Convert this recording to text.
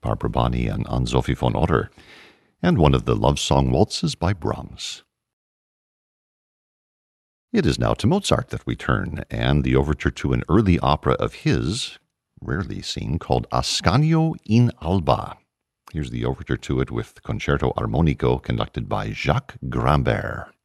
Barbara Bonney and Anne-Sophie von Otter, and one of the love song waltzes by Brahms. It is now to Mozart that we turn, and the overture to an early opera of his, rarely seen, called Ascanio in Alba. Here's the overture to it with Concerto Armonico conducted by Jacques Grambert.